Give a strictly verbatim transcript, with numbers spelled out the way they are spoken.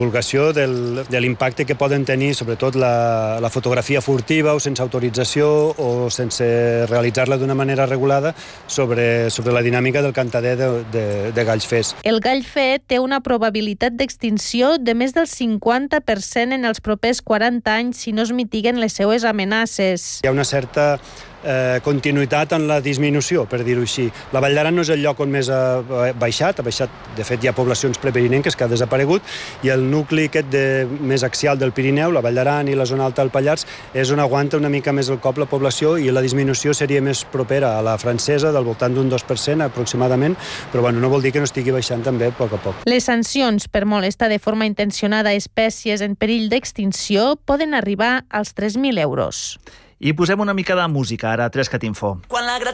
Divulgació del, de l'impacte que poden tenir sobretot la, la fotografia furtiva o sense autorització o sense realitzar-la d'una manera regulada sobre, sobre la dinàmica del cantader de, de, de galls fers. El gall fer té una probabilitat d'extinció de més del cinquanta per cent en els propers quaranta anys si no es mitiguen les seues amenaces. Hi ha una certa eh, continuïtat en la disminució, per dir-ho així. La Vall d'Aran no és el lloc on més ha baixat, ha baixat, de fet hi ha poblacions prepirinenques que ha desaparegut, i el nucli aquest de, més axial del Pirineu, la Vall d'Aran i la zona alta del Pallars, és on aguanta una mica més el cop la població, i la disminució seria més propera a la francesa, del voltant d'un dos per cent aproximadament, però bueno, no vol dir que no estigui baixant també a poc a poc. Les sancions per molestar de forma intencionada espècies en perill d'extinció poden arribar als tres mil euros. I posem una mica de música ara a Tres Cat Info. Quan la